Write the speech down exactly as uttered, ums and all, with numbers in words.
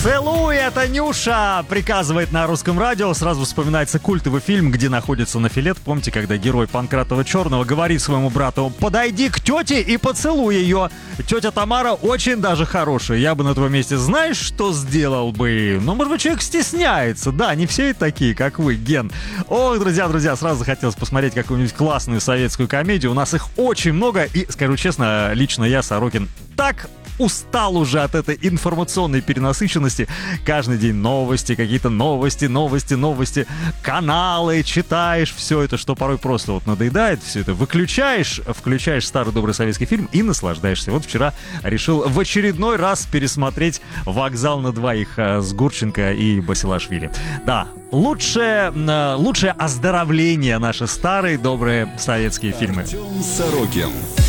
Целуй, это Нюша! Приказывает на русском радио. Сразу вспоминается культовый фильм, где находится Нафилет. Помните, когда герой Панкратова Черного говорит своему брату: подойди к тете и поцелуй ее. Тетя Тамара очень даже хорошая. Я бы на твоем месте знаешь, что сделал бы? Ну, может быть, человек стесняется. Да, не все такие, как вы, Ген. Ох, друзья, друзья, сразу захотелось посмотреть какую-нибудь классную советскую комедию. У нас их очень много. И, скажу честно, лично я, Сорокин, так устал уже от этой информационной перенасыщенности. Каждый день новости, какие-то новости, новости, новости, каналы, читаешь все это, что порой просто вот надоедает. Все это выключаешь, включаешь старый добрый советский фильм и наслаждаешься. Вот вчера решил в очередной раз пересмотреть «Вокзал на двоих» с Гурченко и Басилашвили. Да, лучшее, лучшее оздоровление наши старые добрые советские фильмы. Артем Сорокин.